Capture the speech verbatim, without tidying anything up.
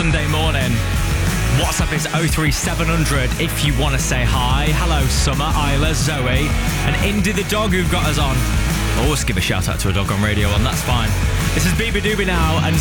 Sunday morning. WhatsApp is oh three seven hundred if you want to say hi. Hello, Summer, Isla, Zoe, and Indy the dog who've got us on. Always give a shout out to a dog on radio, and that's fine. This is Bieber Doobie now, and